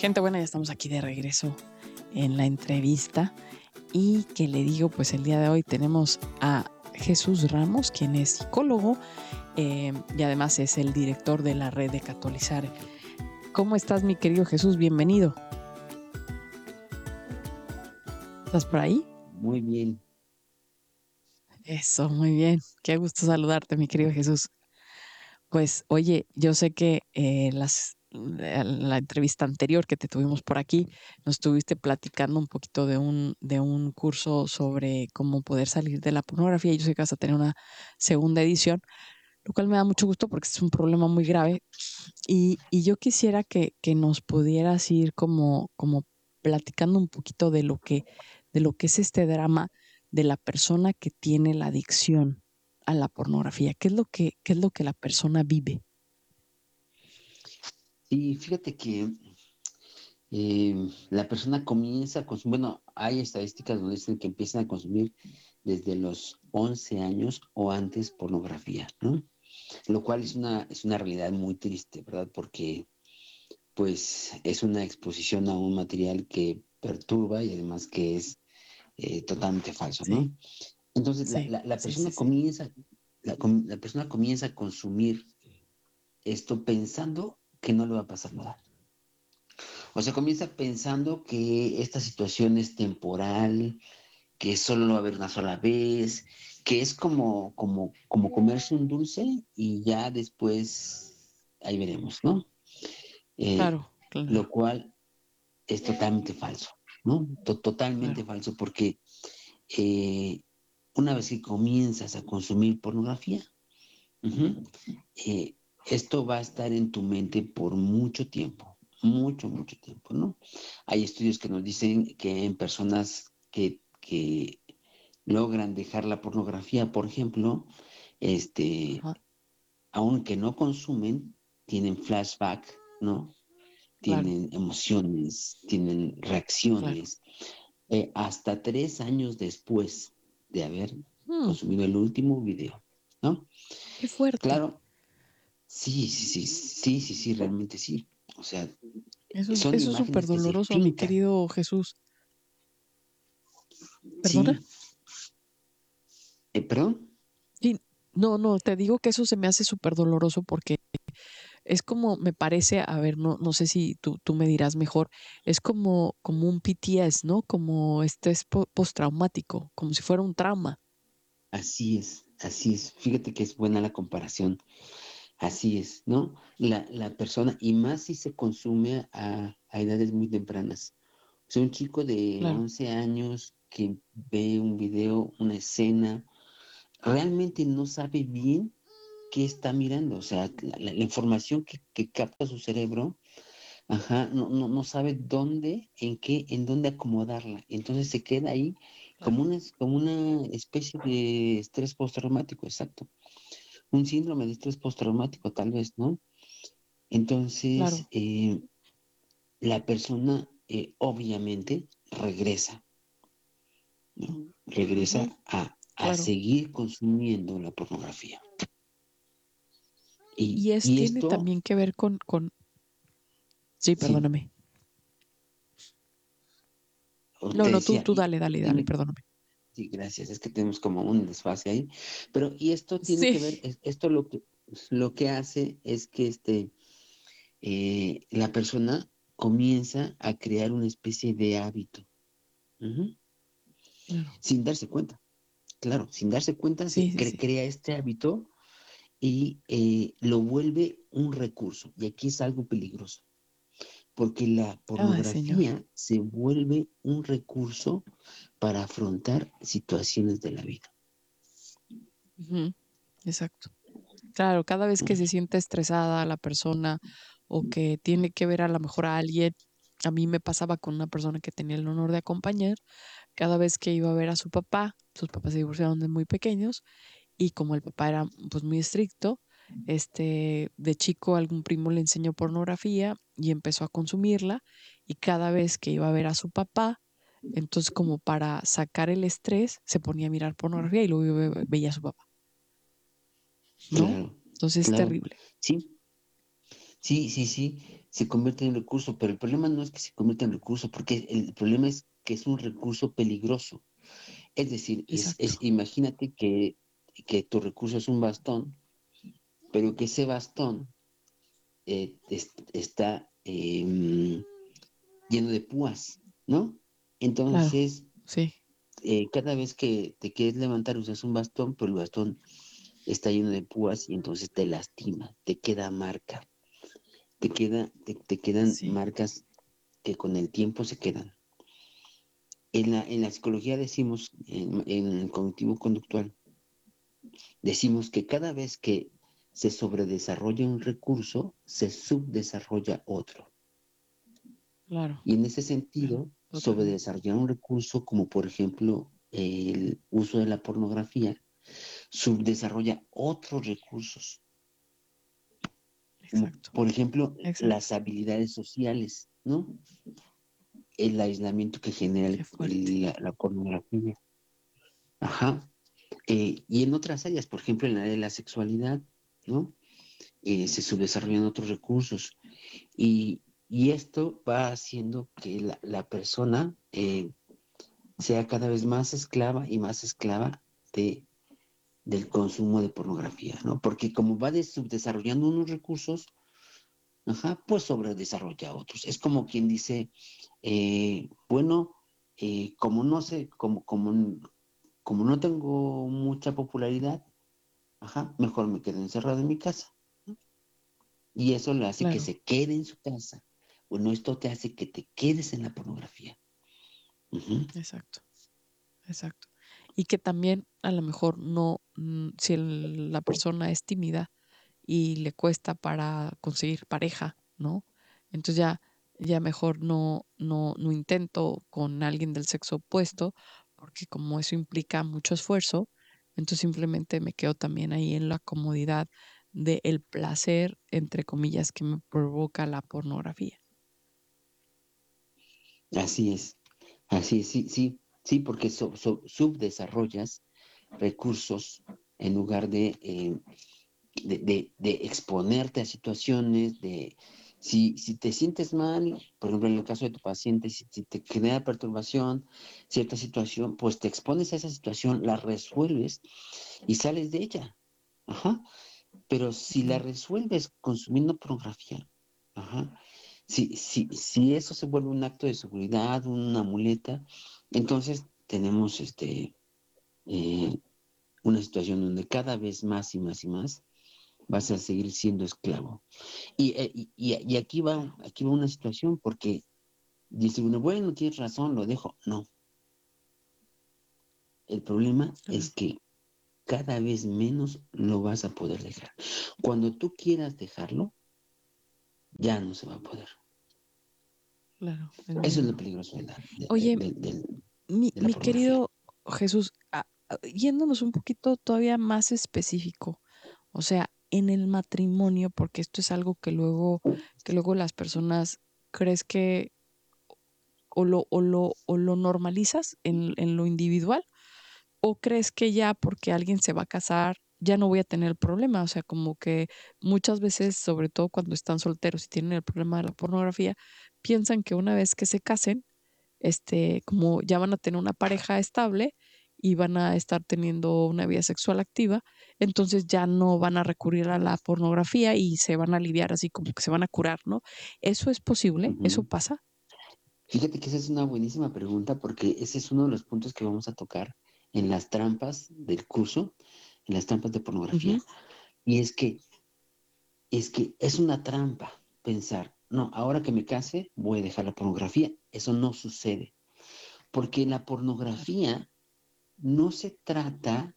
Gente buena, ya estamos aquí de regreso en la entrevista y que le digo, pues el día de hoy tenemos a Jesús Ramos, quien es psicólogo y además es el director de la red de Catolizar. ¿Cómo estás, mi querido Jesús? Bienvenido. ¿Estás por ahí? Muy bien. Eso, muy bien. Qué gusto saludarte, mi querido Jesús. Pues, oye, yo sé que la entrevista anterior que te tuvimos por aquí, nos estuviste platicando un poquito de un curso sobre cómo poder salir de la pornografía. Yo sé que vas a tener una segunda edición, lo cual me da mucho gusto porque es un problema muy grave. Y yo quisiera que nos pudieras ir como platicando un poquito de lo que es este drama de la persona que tiene la adicción a la pornografía. ¿Qué es lo que la persona vive? Sí, fíjate que la persona comienza a consumir, bueno, hay estadísticas donde dicen que empiezan a consumir desde los 11 años o antes pornografía, ¿no? Lo cual es una realidad muy triste, ¿verdad? Porque pues es una exposición a un material que perturba y además que es totalmente falso, Sí, ¿no? Entonces sí, la sí, persona sí, sí. la persona comienza a consumir esto pensando que no le va a pasar nada. O sea, comienza pensando que esta situación es temporal, que solo lo va a ver una sola vez, que es como comerse un dulce y ya después ahí veremos, ¿no? Eh, Claro, claro, lo cual es totalmente falso, ¿no? Totalmente claro. falso, porque eh, una vez que comienzas a consumir pornografía, ujú, esto va a estar en tu mente por mucho tiempo, mucho, mucho tiempo, ¿no? Hay estudios que nos dicen que en personas que logran dejar la pornografía, por ejemplo, este, Ajá, aunque no consumen, tienen flashback, ¿no? claro, Tienen emociones, tienen claro. reacciones, hasta 3 años después de haber Mm, consumido el último video, ¿no? qué fuerte. Claro, sí, sí, sí, sí, sí, sí, realmente sí. O sea, son Eso es súper imágenes que se doloroso, mi fincan. querido Jesús. ¿Perdona? Sí, ¿perdón? Sí, no, te digo que eso se me hace súper doloroso porque es como, me parece, a ver, no sé si tú me dirás mejor, es como un PTS, ¿no? Como estrés postraumático, como si fuera un trauma. Así es, así es. Fíjate que es buena la comparación. Así es, ¿no? La persona, y más si se consume a edades muy tempranas. O sea, un chico de Claro. 11 años que ve un video, una escena, realmente no sabe bien qué está mirando. O sea, la información que capta su cerebro, ajá, no sabe dónde, en dónde acomodarla. Entonces se queda ahí Claro, como una especie de estrés postraumático, exacto. Un síndrome de estrés postraumático, tal vez, ¿no? Entonces, claro. la persona obviamente regresa, ¿no? Regresa Ujú, a claro. seguir consumiendo la pornografía. Y Tiene esto, también que ver con... Sí, sí, perdóname. No, te no, decía, tú dale, tiene, perdóname. sí, gracias, es que tenemos como un desfase ahí, pero y esto tiene que ver, Sí. esto lo que hace es que la persona comienza a crear una especie de hábito, ujú, Claro. sin darse cuenta. Claro, sin darse cuenta Sí, se sí, sí. crea este hábito y lo vuelve un recurso. Y aquí es algo peligroso, porque la Ay, señor. pornografía se vuelve un recurso para afrontar situaciones de la vida. Ujú, exacto. Claro, cada vez que se siente estresada la persona o que tiene que ver a lo mejor a alguien, a mí me pasaba con una persona que tenía el honor de acompañar, cada vez que iba a ver a su papá, sus papás se divorciaron de muy pequeños y como el papá era pues muy estricto, de chico algún primo le enseñó pornografía y empezó a consumirla y cada vez que iba a ver a su papá, entonces como para sacar el estrés, se ponía a mirar pornografía y luego veía a su papá, ¿no? Claro, Entonces es claro. terrible. Sí, sí, sí, sí. se convierte en recurso, pero el problema no es que se convierta en recurso, porque el problema es que es un recurso peligroso. Es decir, Exacto. imagínate que tu recurso es un bastón, pero que ese bastón está lleno de púas, ¿no? Claro. Entonces, Sí. cada vez que te quieres levantar usas un bastón, pero el bastón está lleno de púas y entonces te lastima, te queda marca, te quedan Sí. marcas que con el tiempo se quedan. En la psicología decimos, en el cognitivo conductual, decimos que cada vez que se sobredesarrolla un recurso, se subdesarrolla otro. Claro. Y en ese Claro. sentido, Totalmente. sobredesarrollar un recurso como por ejemplo el uso de la pornografía, subdesarrolla otros recursos, como Exacto. por ejemplo Exacto. las habilidades sociales, ¿no? El aislamiento que genera Qué fuerte. la pornografía. Ajá. Y en otras áreas, por ejemplo, en la área de la sexualidad, ¿no? Se subdesarrollan otros recursos. Y esto va haciendo que la persona sea cada vez más esclava de, del consumo de pornografía, ¿no? Porque como va subdesarrollando unos recursos, ajá, pues sobredesarrolla otros. Es como quien dice, bueno, como no sé, como no tengo mucha popularidad, ajá, mejor me quedo encerrado en mi casa. Y eso le hace que Claro. se quede en su casa. Bueno, esto te hace que te quedes en la pornografía. Ujú. Exacto. Exacto. Y que también a lo mejor no, si la persona es tímida y le cuesta para conseguir pareja, ¿no? Entonces ya mejor no intento con alguien del sexo opuesto, porque como eso implica mucho esfuerzo, entonces simplemente me quedo también ahí en la comodidad del placer, entre comillas, que me provoca la pornografía. Así es, así es, sí, sí, sí, porque subdesarrollas recursos en lugar de exponerte a situaciones, si te sientes mal, por ejemplo, en el caso de tu paciente, si te genera perturbación, cierta situación, pues te expones a esa situación, la resuelves y sales de ella. Ajá. Pero si la Ujú. resuelves consumiendo pornografía, ajá, si eso se vuelve un acto de seguridad, una muleta, entonces tenemos eh, una situación donde cada vez más y más y más vas a seguir siendo esclavo. Y Claro, aquí va una situación porque dice uno, bueno, tienes razón, lo dejo. No, el problema es claro, que cada vez menos lo vas a poder dejar. Cuando tú quieras dejarlo, ya no se va a poder. claro, Eso es lo entiendo. peligroso Oye, de la mi pornografía. querido Jesús, yéndonos un poquito todavía más específico, o sea, en el matrimonio, porque esto es algo que luego las personas crees que o lo normalizas en lo individual, o crees que ya porque alguien se va a casar, ya no voy a tener el problema. O sea, como que muchas veces, sobre todo cuando están solteros y tienen el problema de la pornografía, piensan que una vez que se casen, como ya van a tener una pareja estable y van a estar teniendo una vida sexual activa, entonces ya no van a recurrir a la pornografía y se van a aliviar así como que se van a curar, ¿no? ¿Eso es posible? ¿Eso Ujú. pasa? Fíjate que esa es una buenísima pregunta porque ese es uno de los puntos que vamos a tocar en las trampas del curso, en las trampas de Ujú. pornografía. Y es que es una trampa pensar, no, ahora que me case voy a dejar la pornografía. Eso no sucede, porque la Claro, pornografía no se trata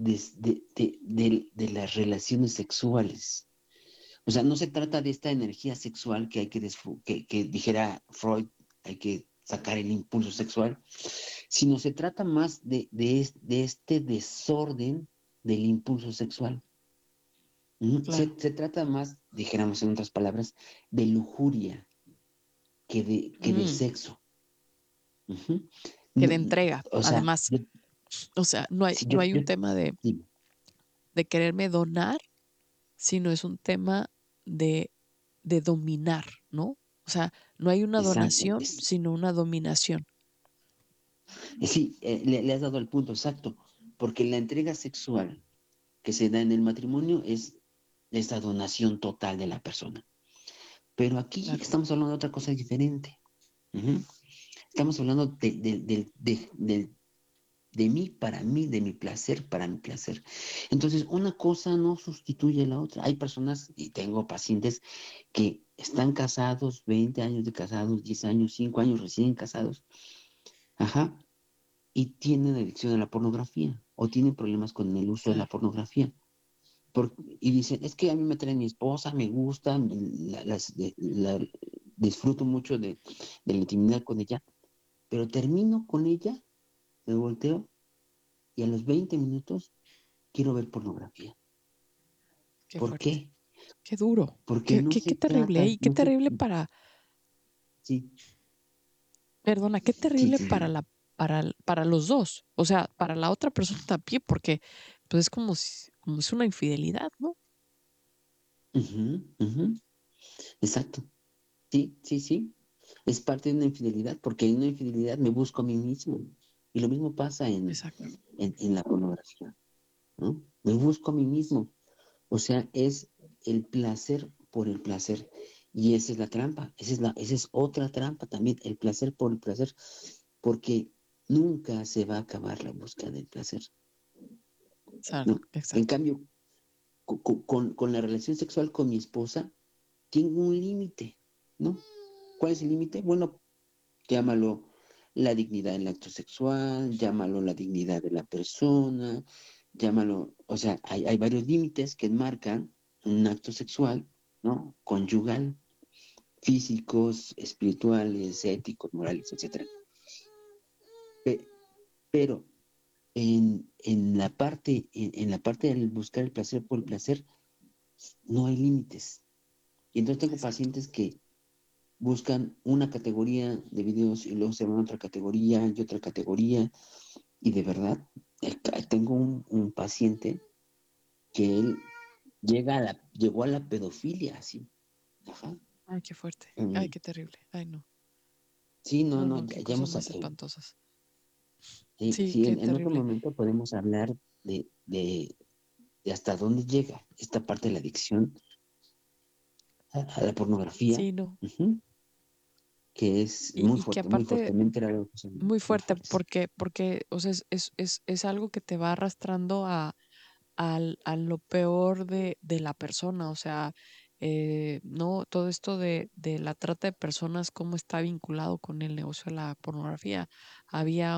de las relaciones sexuales. O sea, no se trata de esta energía sexual que hay que dijera Freud, hay que sacar el impulso sexual, sino se trata más de este desorden del impulso sexual. claro. Se trata más, dijéramos en otras palabras, de lujuria que de Mm, sexo. Ujú. que No, de entrega, o sea, además. O sea, si no hay un tema sí, de quererme donar, sino es un tema de de dominar, ¿no? O sea, no hay una Exacto. donación, sino una dominación. Sí, le has dado el punto exacto, porque la entrega sexual que se da en el matrimonio es esta donación total de la persona. Pero aquí Claro, estamos hablando de otra cosa diferente. Ujú. Estamos hablando de mí para mí, de mi placer para mi placer. Entonces, una cosa no sustituye a la otra. Hay personas, y tengo pacientes, que están casados, 20 años de casados, 10 años, 5 años recién casados, ajá, y tienen adicción a la pornografía o tienen problemas con el uso de la claro. pornografía. Y dicen, es que a mí me trae mi esposa, me gusta, disfruto mucho de la intimidad con ella, pero termino con ella, me volteo y a los 20 minutos quiero ver pornografía. Qué ¿Por fuerte, qué? qué duro, Porque qué, no qué, se qué terrible, ¿eh? trata, Y qué no se, terrible para, sí, perdona, qué sí, terrible sí, para para los dos. O sea, para la otra persona también, porque pues es como como es una infidelidad, ¿no? ujú, ujú, exacto, sí, sí, sí, es parte de una infidelidad, porque en una infidelidad me busco a mí mismo. Y lo mismo pasa Exacto. en la pornografía, ¿no? Me busco a mí mismo. O sea, es el placer por el placer. Y esa es la trampa, esa es otra trampa también, el placer por el placer, porque nunca se va a acabar la búsqueda del placer, Claro, ¿no? En exacto. cambio, con la relación sexual con mi esposa, tengo un límite, ¿no? ¿Cuál es el límite? Bueno, llámalo la dignidad del acto sexual, llámalo la dignidad de la persona, llámalo, o sea, hay varios límites que enmarcan un acto sexual, ¿no? Conyugal, físicos, espirituales, éticos, morales, etcétera. Pe- pero en la parte del buscar el placer por el placer, no hay límites. Y entonces tengo Exacto. pacientes que buscan una categoría de videos y luego se van a otra categoría y otra categoría. Y de verdad, tengo un paciente que él llegó a la pedofilia, así. Ajá. Ay, qué fuerte. Ay, Mm, qué terrible. Ay, no. sí, no, No, no, no, qué ya cosas hemos, más espantosas. sí, Sí, sí, qué en otro terrible. momento podemos hablar de hasta dónde llega esta parte de la adicción a la pornografía, Sí, no. ujú, que es muy Y que fuerte, muy fuerte. aparte, Me he enterado de cosas muy muy fuerte, fuertes. o sea, es algo que te va arrastrando a lo peor de la persona. O sea, no, todo esto de la trata de personas, cómo está vinculado con el negocio de la pornografía. Había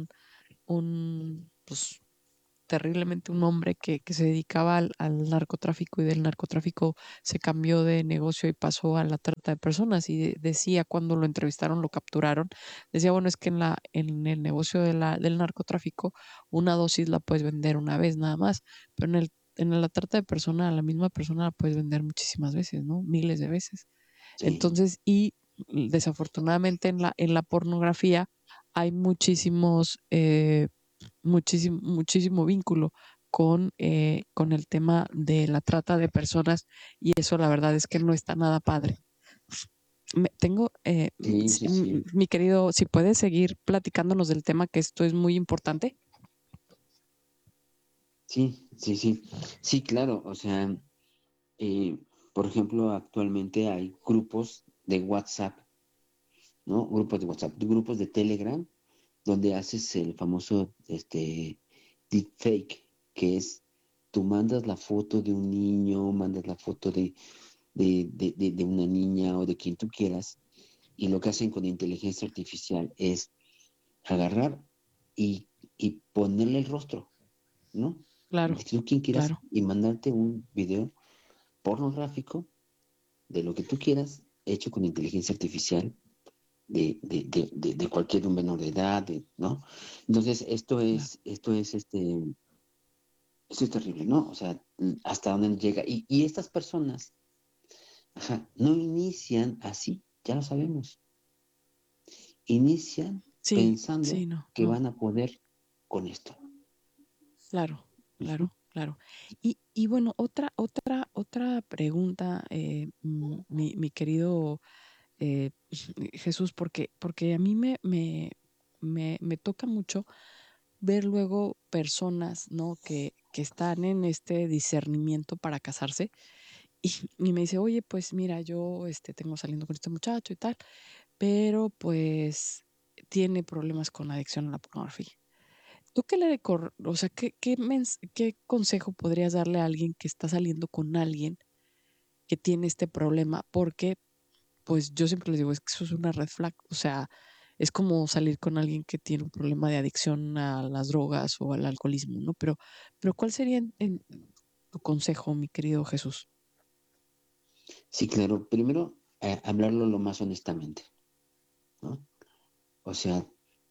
pues, terriblemente un hombre que se dedicaba al narcotráfico y del narcotráfico se cambió de negocio y pasó a la trata de personas y decía cuando lo entrevistaron, lo capturaron, decía, bueno, es que en el negocio del narcotráfico una dosis la puedes vender una vez nada más, pero en la trata de personas, a la misma persona la puedes vender muchísimas veces, ¿no? Miles de veces. Sí, Entonces, y desafortunadamente en la pornografía hay muchísimo vínculo con el tema de la trata de personas y eso la verdad es que no está nada padre. sí, sí, sí. Mi querido, si puedes seguir platicándonos del tema, que esto es muy importante. Sí, sí, sí. Sí, claro. O sea, eh, por ejemplo, actualmente hay grupos de WhatsApp, ¿no? Grupos de WhatsApp, grupos de Telegram, donde haces el famoso deepfake, que es tú mandas la foto de un niño, mandas la foto de una niña o de quien tú quieras, y lo que hacen con inteligencia artificial es agarrar y, y ponerle el rostro, ¿no? De Claro, tú quien quieras claro, y mandarte un video pornográfico de lo que tú quieras, hecho con inteligencia artificial de cualquier un menor de edad, ¿no? Entonces, claro. esto es terrible, ¿no? O sea, hasta dónde llega. Y estas personas, ajá, no inician así, ya lo sabemos. Inician Sí, pensando sí, no, que no, van a poder con esto. claro, Ujú. claro. claro. Y bueno, otra pregunta, mi querido eh, Jesús, porque a mí me toca mucho ver luego personas, ¿no? Que están en este discernimiento para casarse y me dice, oye, pues mira, yo tengo saliendo con este muchacho y tal, pero pues tiene problemas con adicción a la pornografía. ¿Tú qué o sea, qué consejo podrías darle a alguien que está saliendo con alguien que tiene este problema? Porque, pues yo siempre les digo, es que eso es una red flag. O sea, es como salir con alguien que tiene un problema de adicción a las drogas o al alcoholismo, ¿no? Pero ¿cuál sería tu consejo, mi querido Jesús? Sí, claro. Primero, hablarlo lo más honestamente, ¿no? O sea,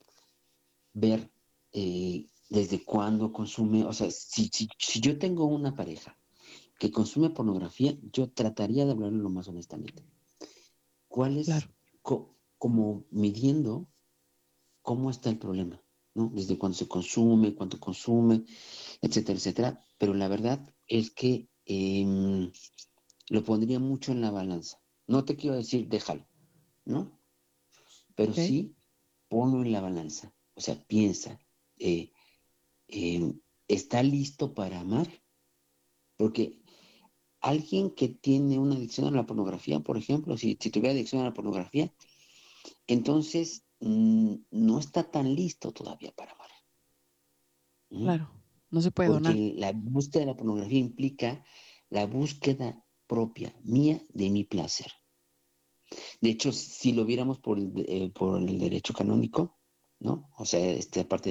ver desde cuándo consume, o sea, si yo tengo una pareja que consume pornografía, yo trataría de hablarlo lo más honestamente. ¿Cuál es, Claro, como midiendo cómo está el problema, ¿no? Desde cuándo se consume, cuánto consume, etcétera, etcétera. Pero la verdad es que lo pondría mucho en la balanza. No te quiero decir déjalo, ¿no? Pero ¿ok? sí ponlo en la balanza. O sea, piensa, eh, eh, ¿está listo para amar? Porque alguien que tiene una adicción a la pornografía, por ejemplo, si tuviera adicción a la pornografía, entonces no está tan listo todavía para amar. ¿Mm? Claro, no se puede donar. Porque la búsqueda de la pornografía implica la búsqueda propia, mía, de mi placer. De hecho, si lo viéramos por el derecho canónico, ¿no? O sea, esta parte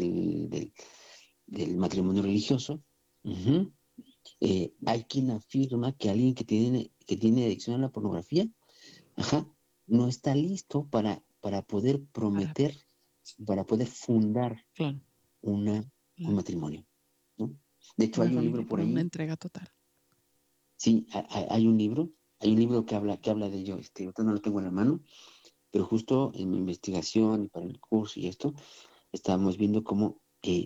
del matrimonio religioso, ujú, hay quien afirma que alguien que tiene adicción a la pornografía, ajá, no está listo para poder Para, prometer, para poder fundar claro, una, un claro. matrimonio, ¿no? De hecho, Una hay un familia libro por para una ahí, entrega total. sí, hay un libro que habla de ello, ahorita no lo tengo en la mano, pero justo en mi investigación y para el curso y esto, estábamos viendo cómo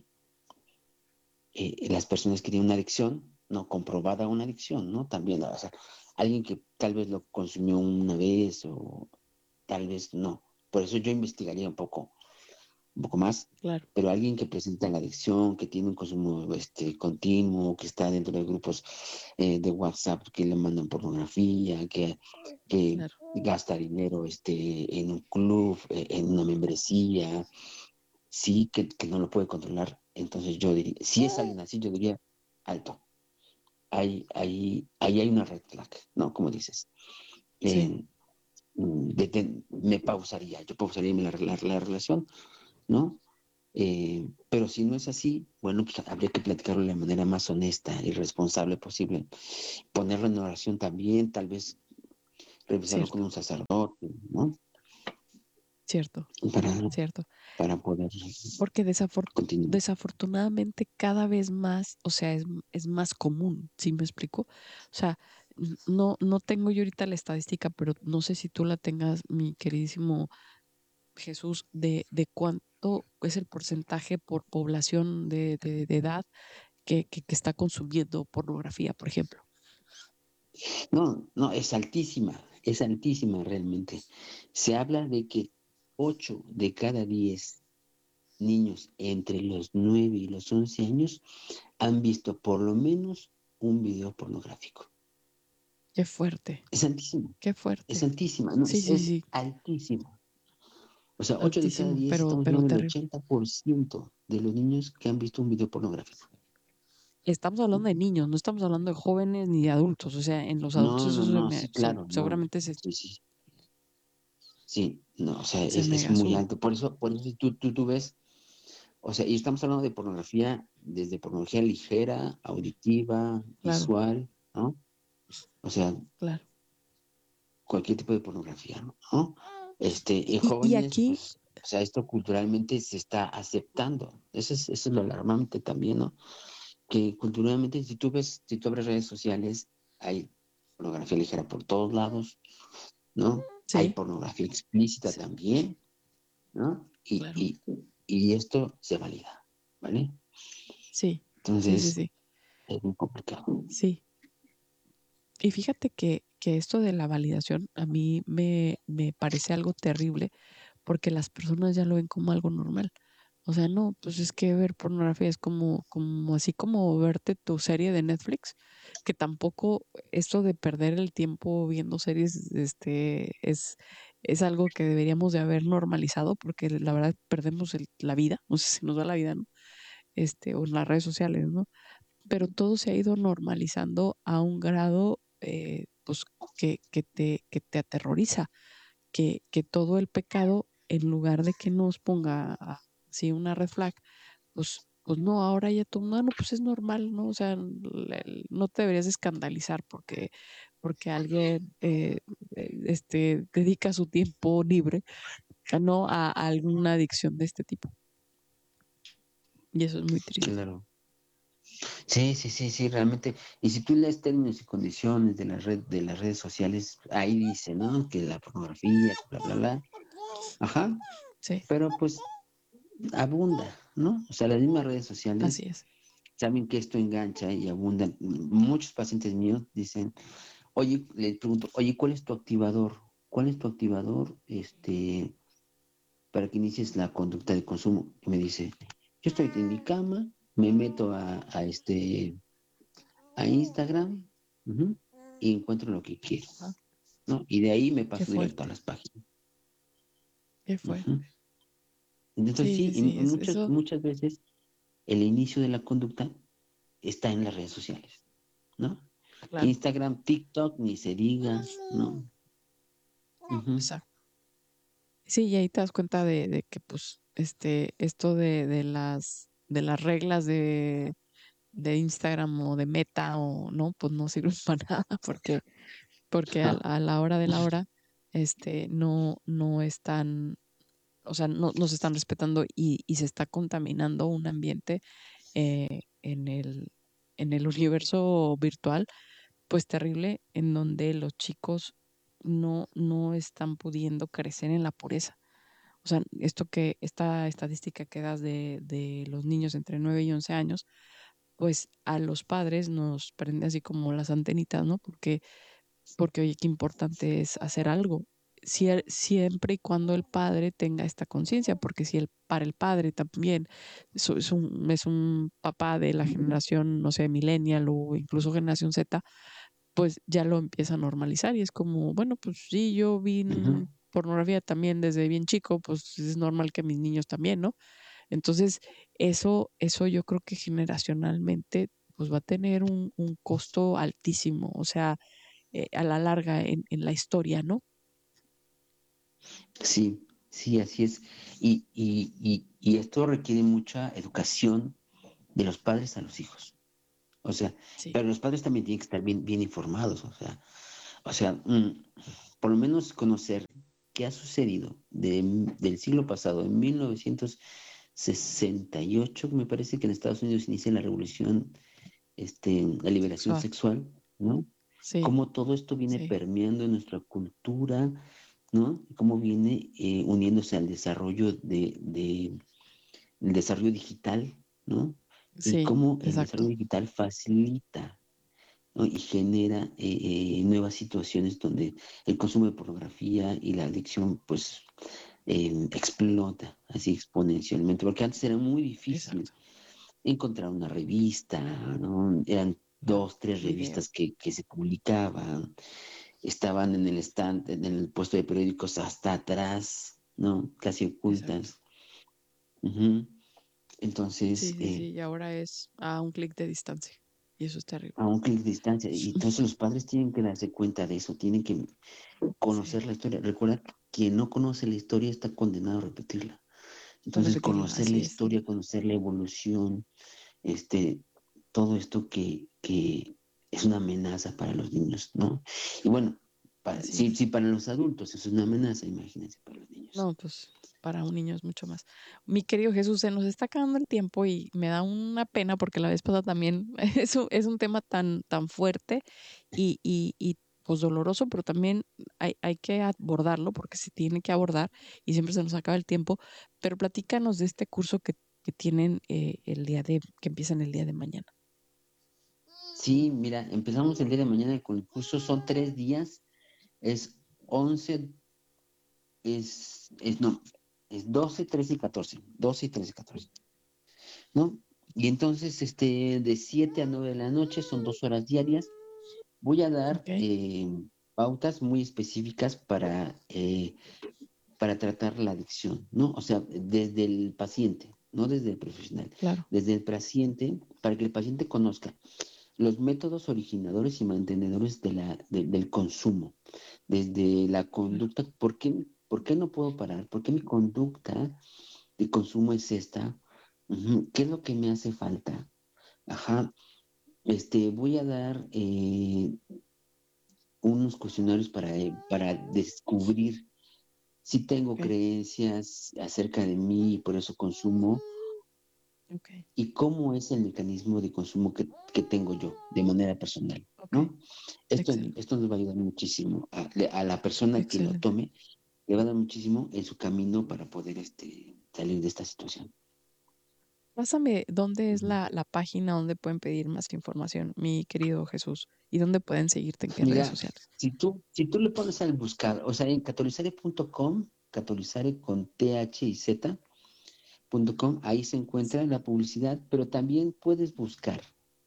las personas que tienen una adicción, no comprobada una adicción, ¿no? También, o sea, alguien que tal vez lo consumió una vez o tal vez no. Por eso yo investigaría un poco más, Claro, pero alguien que presenta la adicción, que tiene un consumo continuo, que está dentro de grupos de WhatsApp que le mandan pornografía, que claro. gasta dinero en un club, en una membresía, sí, que no lo puede controlar. Entonces yo diría, si es alguien así, yo diría, alto, ahí hay una red flag, ¿no? Como dices. Sí, Eh, yo pausaría la relación, ¿no? Pero si no es así, bueno, pues habría que platicarlo de la manera más honesta y responsable posible. Ponerlo en oración también, tal vez revisarlo con cierto, un sacerdote, ¿no? cierto, Para, cierto. para poder Porque continuar. desafortunadamente cada vez más, o sea, es más común, ¿sí me explico? O sea, no tengo yo ahorita la estadística, pero no sé si tú la tengas, mi queridísimo Jesús, de cuánto es el porcentaje por población de edad que está consumiendo pornografía, por ejemplo. No, no, es altísima realmente. Se habla de que 8 de cada 10 niños entre los 9 y los 11 años han visto por lo menos un video pornográfico. Qué fuerte, Es altísimo, qué es fuerte. altísima, no, Sí, es, sí, es sí, altísima. O sea, 8 de cada altísimo, 10 estamos pero hablando del terrible. 80% de los niños que han visto un video pornográfico. Estamos hablando de niños, no estamos hablando de jóvenes ni de adultos. O sea, en los adultos No, no, eso no, sí, claro, no. seguramente Sí, sí, sí, no, o sea, se es mega muy sube. alto. Por eso si tú ves, o sea, y estamos hablando de pornografía, desde pornografía ligera, auditiva, Claro, visual, ¿no? O sea, claro. cualquier tipo de pornografía, ¿no? En Y jóvenes, aquí, pues, o sea, esto culturalmente se está aceptando. Eso es lo alarmante también, ¿no? Que culturalmente, si tú abres redes sociales, hay pornografía ligera por todos lados, ¿no? Hay sí, pornografía explícita sí, también, ¿no? Y, claro, y, y esto se valida, ¿vale? sí, sí, sí, Entonces, sí. es muy complicado. Sí. Y fíjate que esto de la validación a mí me parece algo terrible porque las personas ya lo ven como algo normal. O sea, no, pues es que ver pornografía es como así como verte tu serie de Netflix, que tampoco esto de perder el tiempo viendo series, es algo que deberíamos de haber normalizado, porque la verdad perdemos la vida, o sea, se nos da la vida, ¿no? O en las redes sociales, ¿no? Pero todo se ha ido normalizando a un grado, pues, que te aterroriza, que todo el pecado, en lugar de que nos ponga así una red flag, pues no, ahora ya todo, no, no, pues es normal, ¿no? O sea, no te deberías escandalizar porque alguien dedica su tiempo libre, ¿no? A alguna adicción de este tipo. Y eso es muy triste. Claro. Sí, sí, sí, sí, realmente. Y si tú lees términos y condiciones de las redes sociales, ahí dice, ¿no? Que la pornografía, que bla, bla, bla. Ajá. Sí, Pero pues abunda, ¿no? O sea, las mismas redes sociales así es. saben que esto engancha y abunda. Muchos pacientes míos dicen, oye, les pregunto, oye, ¿cuál es tu activador? ¿Cuál es tu activador, para que inicies la conducta de consumo? Y me dice, yo estoy en mi cama, me meto a Instagram, ujú, y encuentro lo que quiero, Ah, ¿no? Y de ahí me qué paso directo a fuerte, las páginas. qué fuerte. Ujú. Entonces Sí, sí, sí, y sí, eso, muchas veces el inicio de la conducta está en las redes sociales, ¿no? claro, Instagram, TikTok, ni se diga, ¿no? Ujú. exacto. Sí, y ahí te das cuenta de que, pues, esto de las reglas de Instagram o de Meta o no, pues no sirven para nada porque a la hora de la hora, no están, o sea, no se están respetando y se está contaminando un ambiente en el universo virtual, pues terrible, en donde los chicos no están pudiendo crecer en la pureza. O sea, esta estadística que das de los niños entre 9 y 11 años, pues a los padres nos prende así como las antenitas, ¿no? Porque oye, qué importante es hacer algo. Siempre y cuando el padre tenga esta conciencia, porque si para el padre también es un papá de la generación, no sé, millennial o incluso generación Z, pues ya lo empieza a normalizar y es como, bueno, pues sí, yo vi Ujú. pornografía también desde bien chico, pues es normal que mis niños también, ¿no? Entonces, eso yo creo que generacionalmente pues va a tener un costo altísimo, o sea, a la larga en la historia, ¿no? Sí, sí, así es. Y esto requiere mucha educación de los padres a los hijos. O sea, Sí, pero los padres también tienen que estar bien, bien informados. Por lo menos conocer qué ha sucedido del siglo pasado, en 1968, me parece que en Estados Unidos inicia la revolución, la liberación sexual. sexual, ¿no? Sí, Cómo todo esto viene sí, permeando en nuestra cultura, ¿no? Y cómo viene uniéndose al desarrollo el desarrollo digital, ¿no? Y sí, cómo el desarrollo exacto. digital facilita, ¿no? Y genera nuevas situaciones donde el consumo de pornografía y la adicción, pues, explota así exponencialmente, porque antes era muy difícil Exacto. encontrar una revista, ¿no? Eran Claro. dos, tres Video. revistas que se publicaban, estaban en el stand, en el puesto de periódicos hasta atrás, ¿no? Casi Exacto. ocultas. Ujú. Sí, Entonces, sí, sí. Y ahora es a un clic de distancia. Y eso es terrible. a un clic de distancia. Y entonces los padres tienen que darse cuenta de eso, tienen que Sí. conocer la historia. Recuerda que quien no conoce la historia está condenado a repetirla. A Entonces, repetirla, conocer la así es. historia, conocer la evolución, este, todo esto que es una amenaza para los niños, ¿no? Y bueno, Así si, es. si para los adultos es una amenaza, imagínense para los niños. No, pues para un niño es mucho más. Mi querido Jesús, se nos está acabando el tiempo y me da una pena porque la vez pasada también es un tema tan fuerte y pues doloroso, pero también hay que abordarlo porque se tiene que abordar y siempre se nos acaba el tiempo. Pero platícanos de este curso que tienen que empiezan el día de mañana. Sí, mira, empezamos el día de mañana con el curso, son 3 días, es 11, no, es 12, 13 y 14, 12 y 13 y 14, ¿no? Y entonces, de 7 a 9 de la noche, son 2 horas diarias. Voy a dar Ok, pautas muy específicas para tratar la adicción, ¿no? O sea, desde el paciente, no desde el profesional, claro. desde el paciente, para que el paciente conozca los métodos originadores y mantenedores del consumo, desde la Claro. conducta, ¿por qué no puedo parar? ¿Por qué mi conducta de consumo es esta? Ujú, ¿qué es lo que me hace falta? Ajá, voy a dar unos cuestionarios para descubrir si tengo Ok, creencias acerca de mí y por eso consumo, ok, y cómo es el mecanismo de consumo que tengo yo de manera personal, ok. ¿no? Esto, Excelente, esto nos va a ayudar muchísimo a la persona que lo excelente. tome, le va a dar muchísimo en su camino para poder salir de esta situación. Pásame dónde es Ujú. la página donde pueden pedir más información, mi querido Jesús, y dónde pueden seguirte en qué redes Mira, sociales. si tú le pones al buscar, o sea, en catolizare.com, catolizare con TH y Z.com, ahí se encuentra la publicidad, pero también puedes buscar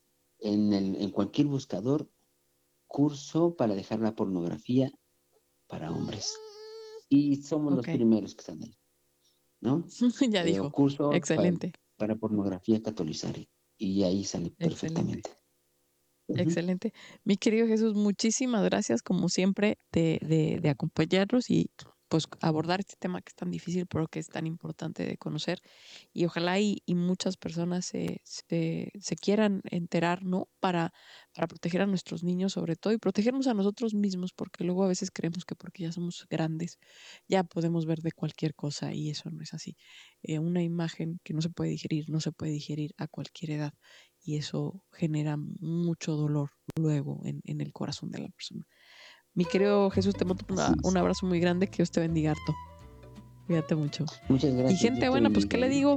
en cualquier buscador curso para dejar la pornografía para hombres. Y somos los Ok, primeros que están ahí, ¿no? ya O dijo. curso Excelente, para pornografía catolizare. Y ahí sale excelente. perfectamente. Ujú. Excelente. Mi querido Jesús, muchísimas gracias como siempre de acompañarnos y pues abordar este tema que es tan difícil, pero que es tan importante de conocer. Y ojalá y muchas personas se quieran enterar, ¿no? Para proteger a nuestros niños sobre todo y protegernos a nosotros mismos, porque luego a veces creemos que porque ya somos grandes ya podemos ver de cualquier cosa y eso no es así. Una imagen que no se puede digerir, no se puede digerir a cualquier edad y eso genera mucho dolor luego en el corazón de la persona. Mi querido Jesús, te mando Así un es. abrazo muy grande, que Dios te bendiga harto. Cuídate mucho. Muchas Y gracias. gente Dios te buena, pues, ¿qué bendiga, le ¿eh? digo?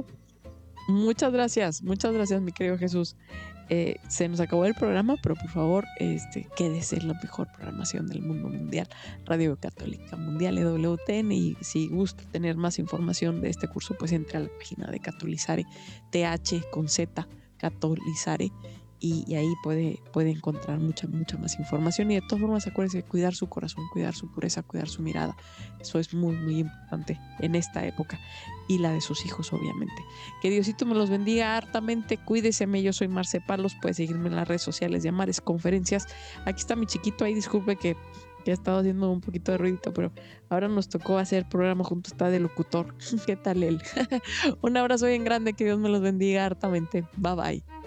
Muchas gracias, mi querido Jesús. Se nos acabó el programa, pero por favor, quédese en la mejor programación del mundo mundial, Radio Católica Mundial, EWTN, y si gusta tener más información de este curso, pues entre a la página de Catolizare, TH con Z, Catolizare, y ahí puede encontrar mucha más información. Y de todas formas, acuérdese de cuidar su corazón, cuidar su pureza, cuidar su mirada. Eso es muy importante en esta época y la de sus hijos, obviamente. Que Diosito me los bendiga hartamente. Cuídeseme. Yo soy Marce Palos. Puedes seguirme en las redes sociales de Amares Conferencias. Aquí está mi chiquito. Ahí disculpe que he estado haciendo un poquito de ruidito, pero ahora nos tocó hacer programa junto. Está de locutor. ¿Qué tal él? Un abrazo bien grande. Que Dios me los bendiga hartamente. Bye bye.